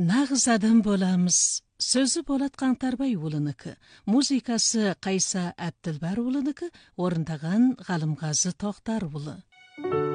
Нағыз адам боламыз. Сөзі Болат Қаңтарбай улыныкі, музыкасы Қайса Әбділбар улыныкі, орындаған Ғалымғазы Тоқтар улы.